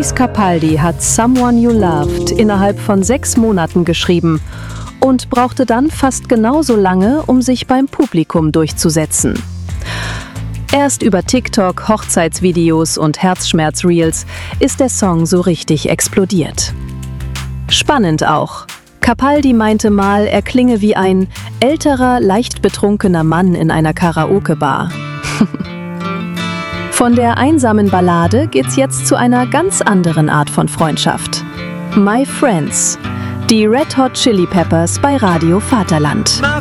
Luis Capaldi hat Someone You Loved innerhalb von 6 Monaten geschrieben und brauchte dann fast genauso lange, um sich beim Publikum durchzusetzen. Erst über TikTok, Hochzeitsvideos und Herzschmerz-Reels ist der Song so richtig explodiert. Spannend auch. Capaldi meinte mal, er klinge wie ein älterer, leicht betrunkener Mann in einer Karaoke-Bar. Von der einsamen Ballade geht's jetzt zu einer ganz anderen Art von Freundschaft. My Friends, die Red Hot Chili Peppers bei Radio Vaterland.